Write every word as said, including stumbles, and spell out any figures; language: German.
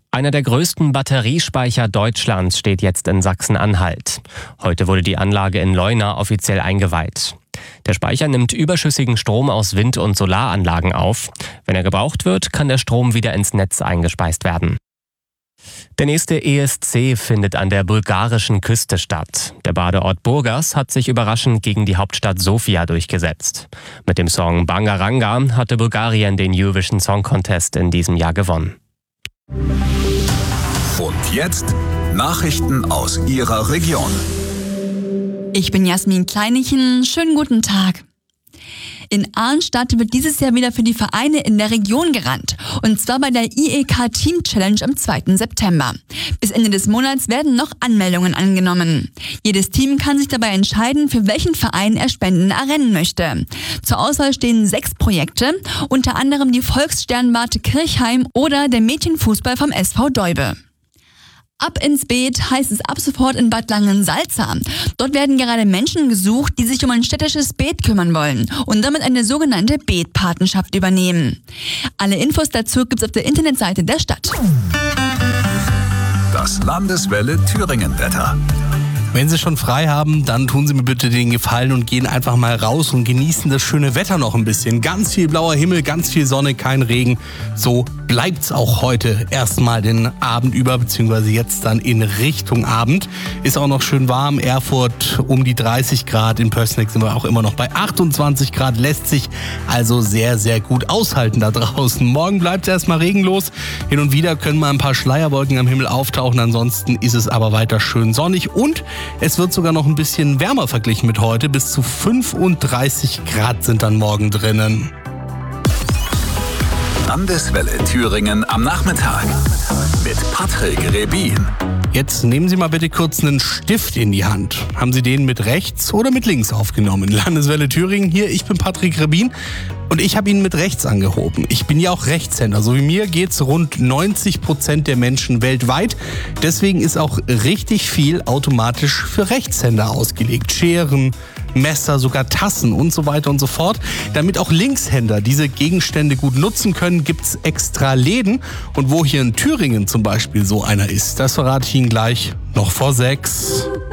Einer der größten Batteriespeicher Deutschlands steht jetzt in Sachsen-Anhalt. Heute wurde die Anlage in Leuna offiziell eingeweiht. Der Speicher nimmt überschüssigen Strom aus Wind- und Solaranlagen auf. Wenn er gebraucht wird, kann der Strom wieder ins Netz eingespeist werden. Der nächste E S C findet an der bulgarischen Küste statt. Der Badeort Burgas hat sich überraschend gegen die Hauptstadt Sofia durchgesetzt. Mit dem Song Bangaranga hatte Bulgarien den Eurovision Song Contest in diesem Jahr gewonnen. Und jetzt Nachrichten aus Ihrer Region. Ich bin Jasmin Kleinichen. Schönen guten Tag. In Arnstadt wird dieses Jahr wieder für die Vereine in der Region gerannt. Und zwar bei der I E K Team Challenge am zweiten September. Bis Ende des Monats werden noch Anmeldungen angenommen. Jedes Team kann sich dabei entscheiden, für welchen Verein er Spenden errennen möchte. Zur Auswahl stehen sechs Projekte, unter anderem die Volkssternwarte Kirchheim oder der Mädchenfußball vom S V Deube. Ab ins Beet heißt es ab sofort in Bad Langensalza. Dort werden gerade Menschen gesucht, die sich um ein städtisches Beet kümmern wollen und damit eine sogenannte Beetpatenschaft übernehmen. Alle Infos dazu gibt's auf der Internetseite der Stadt. Das Landeswelle Thüringen-Wetter. Wenn Sie schon frei haben, dann tun Sie mir bitte den Gefallen und gehen einfach mal raus und genießen das schöne Wetter noch ein bisschen. Ganz viel blauer Himmel, ganz viel Sonne, kein Regen. So bleibt's auch heute erstmal den Abend über, beziehungsweise jetzt dann in Richtung Abend. Ist auch noch schön warm. Erfurt um die dreißig Grad. In Pößneck sind wir auch immer noch bei achtundzwanzig Grad. Lässt sich also sehr, sehr gut aushalten da draußen. Morgen bleibt's erstmal regenlos. Hin und wieder können mal ein paar Schleierwolken am Himmel auftauchen. Ansonsten ist es aber weiter schön sonnig und es wird sogar noch ein bisschen wärmer verglichen mit heute. Bis zu fünfunddreißig Grad sind dann morgen drinnen. Landeswelle Thüringen am Nachmittag mit Patrick Rebin. Jetzt nehmen Sie mal bitte kurz einen Stift in die Hand. Haben Sie den mit rechts oder mit links aufgenommen? Landeswelle Thüringen hier, ich bin Patrick Rebin und ich habe ihn mit rechts angehoben. Ich bin ja auch Rechtshänder, so wie mir geht's rund neunzig Prozent der Menschen weltweit. Deswegen ist auch richtig viel automatisch für Rechtshänder ausgelegt. Scheren, Messer, sogar Tassen und so weiter und so fort. Damit auch Linkshänder diese Gegenstände gut nutzen können, gibt's extra Läden. Und wo hier in Thüringen zum Beispiel so einer ist, das verrate ich Ihnen gleich noch vor sechs.